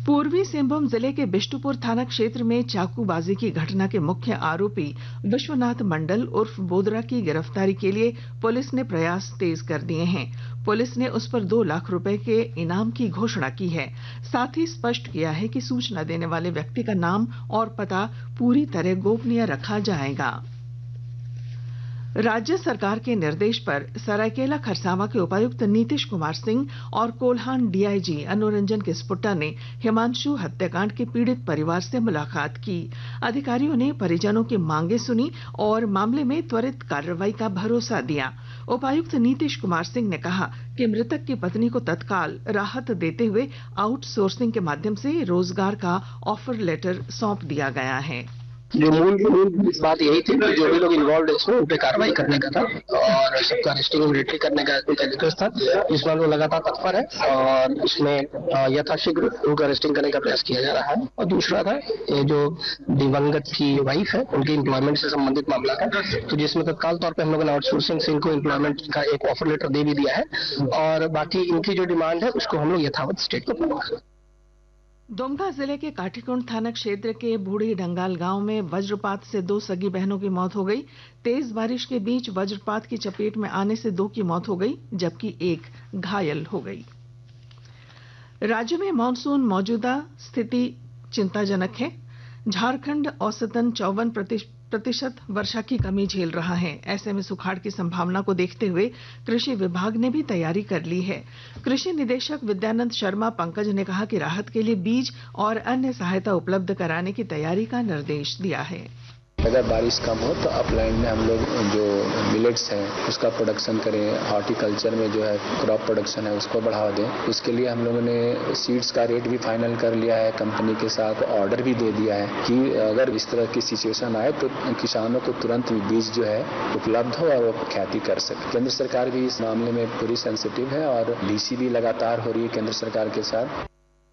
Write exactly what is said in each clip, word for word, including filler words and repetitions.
पूर्वी सिंहभूम जिले के बिष्टुपुर थाना क्षेत्र में चाकूबाजी की घटना के मुख्य आरोपी विश्वनाथ मंडल उर्फ बोदरा की गिरफ्तारी के लिए पुलिस ने प्रयास तेज कर दिए हैं। पुलिस ने उस पर दो लाख रुपए के इनाम की घोषणा की है। साथ ही स्पष्ट किया है कि सूचना देने वाले व्यक्ति का नाम और पता पूरी तरह गोपनीय रखा जाएगा। राज्य सरकार के निर्देश पर सरायकेला खरसावां के उपायुक्त नीतीश कुमार सिंह और कोल्हान डीआईजी अनुरंजन किस्पोट्टा ने हिमांशु हत्याकांड के पीड़ित परिवार से मुलाकात की। अधिकारियों ने परिजनों की मांगे सुनी और मामले में त्वरित कार्रवाई का भरोसा दिया। उपायुक्त नीतीश कुमार सिंह ने कहा कि मृतक की पत्नी को तत्काल राहत देते हुए आउटसोर्सिंग के माध्यम से रोजगार का ऑफर लेटर सौंप दिया गया है। जो मूल मूल बात यही थी कि जो भी लोग इन्वॉल्व है इसमें उन पे कार्रवाई करने का था और सबका अरेस्टिंग इमीडिएटली करने का उनका रिक्वेस्ट था, जिसमें लोग लगातार तत्पर है और इसमें यथाशीघ्र उनका अरेस्टिंग करने का प्रयास किया जा रहा है। और दूसरा था ये जो दिवंगत की वाइफ है उनकी एम्प्लॉयमेंट से संबंधित मामला था, तो जिसमें तत्काल तौर पर हम लोगों ने आउटसोर्सिंग से इनको एम्प्लॉयमेंट का एक ऑफर लेटर दे भी दिया है और बाकी इनकी जो डिमांड है उसको हम लोग यथावत स्टेट को पूरा। दुमका जिले के काठीकुंड थाना क्षेत्र के बूढ़ी डंगाल गांव में वज्रपात से दो सगी बहनों की मौत हो गई। तेज बारिश के बीच वज्रपात की चपेट में आने से दो की मौत हो गई जबकि एक घायल हो गई। राज्य में मानसून मौजूदा स्थिति चिंताजनक है। झारखंड औसतन चौवन प्रतिशत वर्षा की कमी झेल रहा है। ऐसे में सुखाड़ की संभावना को देखते हुए कृषि विभाग ने भी तैयारी कर ली है। कृषि निदेशक विद्यानंद शर्मा पंकज ने कहा कि राहत के लिए बीज और अन्य सहायता उपलब्ध कराने की तैयारी का निर्देश दिया है। अगर बारिश कम हो तो अपलाइन में हम लोग जो मिलेट्स हैं उसका प्रोडक्शन करें, हॉर्टिकल्चर में जो है क्रॉप प्रोडक्शन है उसको बढ़ावा दें। उसके लिए हम लोगों ने सीड्स का रेट भी फाइनल कर लिया है, कंपनी के साथ ऑर्डर भी दे दिया है कि अगर इस तरह की सिचुएशन आए तो किसानों को तुरंत बीज जो है उपलब्ध हो और वो खेती कर सके। केंद्र सरकार भी इस मामले में पूरी सेंसिटिव है और डीसी भी लगातार हो रही है केंद्र सरकार के साथ।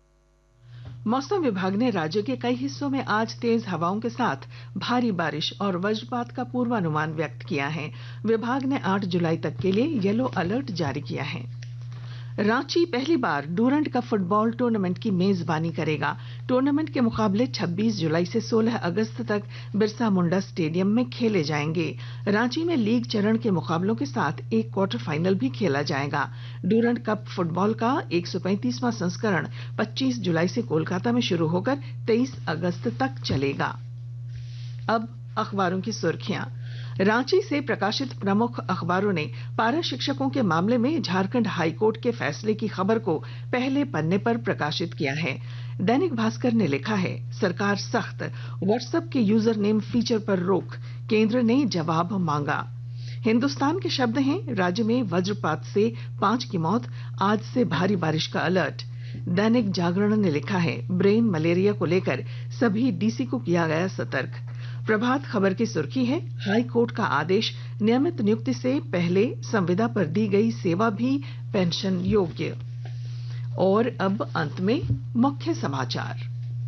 मौसम विभाग ने राज्य के कई हिस्सों में आज तेज हवाओं के साथ भारी बारिश और वज्रपात का पूर्वानुमान व्यक्त किया है। विभाग ने आठ जुलाई तक के लिए येलो अलर्ट जारी किया है। रांची पहली बार डूरंड कप फुटबॉल टूर्नामेंट की मेजबानी करेगा। टूर्नामेंट के मुकाबले छब्बीस जुलाई से सोलह अगस्त तक बिरसा मुंडा स्टेडियम में खेले जाएंगे। रांची में लीग चरण के मुकाबलों के साथ एक क्वार्टर फाइनल भी खेला जाएगा। डूरंड कप फुटबॉल का एक सौ पैंतीसवां संस्करण पच्चीस जुलाई से कोलकाता में शुरू होकर तेईस अगस्त तक चलेगा। अब अखबारों की सुर्खियां। रांची से प्रकाशित प्रमुख अखबारों ने पारा शिक्षकों के मामले में झारखंड हाईकोर्ट के फैसले की खबर को पहले पन्ने पर प्रकाशित किया है। दैनिक भास्कर ने लिखा है सरकार सख्त, व्हाट्सएप के यूजर नेम फीचर पर रोक, केंद्र ने जवाब मांगा। हिंदुस्तान के शब्द हैं राज्य में वज्रपात से पांच की मौत, आज से भारी बारिश का अलर्ट। दैनिक जागरण ने लिखा है ब्रेन मलेरिया को लेकर सभी डीसी को किया गया सतर्क। प्रभात खबर की सुर्खी है हाई कोर्ट का आदेश, नियमित नियुक्ति से पहले संविदा पर दी गई सेवा भी पेंशन योग्य। और अब अंत में मुख्य समाचार।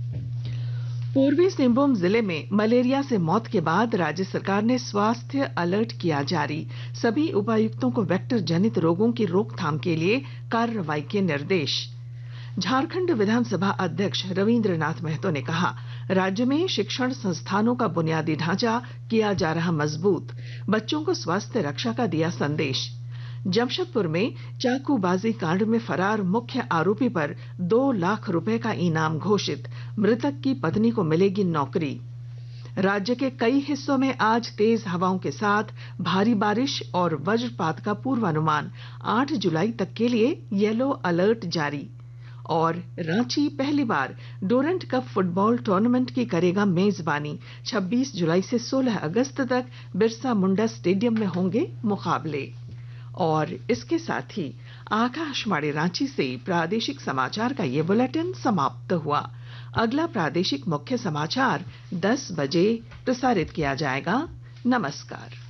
पूर्वी सिंहभूम जिले में मलेरिया से मौत के बाद राज्य सरकार ने स्वास्थ्य अलर्ट किया जारी। सभी उपायुक्तों को वेक्टर जनित रोगों की रोकथाम के लिए कार्रवाई के निर्देश। झारखंड विधानसभा अध्यक्ष रविंद्रनाथ महतो ने कहा राज्य में शिक्षण संस्थानों का बुनियादी ढांचा किया जा रहा मजबूत, बच्चों को स्वास्थ्य रक्षा का दिया संदेश। जमशेदपुर में चाकूबाजी कांड में फरार मुख्य आरोपी पर दो लाख रुपए का इनाम घोषित, मृतक की पत्नी को मिलेगी नौकरी। राज्य के कई हिस्सों में आज तेज हवाओं के साथ भारी बारिश और वज्रपात का पूर्वानुमान, आठ जुलाई तक के लिए येलो अलर्ट जारी। और रांची पहली बार डोरंट कप फुटबॉल टूर्नामेंट की करेगा मेजबानी, छब्बीस जुलाई से सोलह अगस्त तक बिरसा मुंडा स्टेडियम में होंगे मुकाबले। और इसके साथ ही आकाशवाणी रांची से प्रादेशिक समाचार का ये बुलेटिन समाप्त हुआ। अगला प्रादेशिक मुख्य समाचार दस बजे प्रसारित किया जाएगा। नमस्कार।